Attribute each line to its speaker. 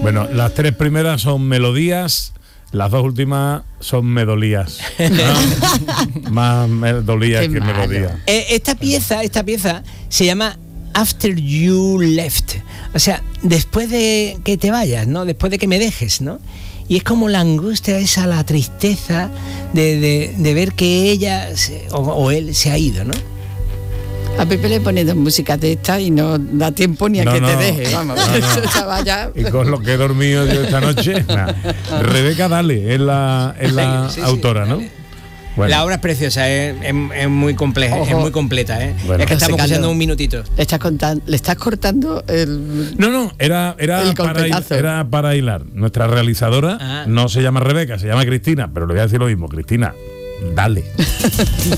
Speaker 1: Bueno, las 3 primeras son melodías, las 2 últimas son medolías, ¿no? Más medolías que melodías.
Speaker 2: Esta pieza se llama After You Left, o sea, después de que te vayas, ¿no? Después de que me dejes, ¿no? Y es como la angustia esa, la tristeza de ver que ella o él se ha ido, ¿no?
Speaker 3: A Pepe le pone 2 músicas de estas y no da tiempo ni a que te deje, vamos.
Speaker 1: No. Y con lo que he dormido yo esta noche, Rebeca Dale es la autora, ¿no? Bueno.
Speaker 2: La obra es preciosa, es muy compleja, es muy completa, ¿eh? Bueno. Es que estamos escuchando un minutito.
Speaker 3: Le estás cortando el...
Speaker 1: No, era para hilar. Nuestra realizadora no se llama Rebeca, se llama Cristina, pero le voy a decir lo mismo, Cristina, dale.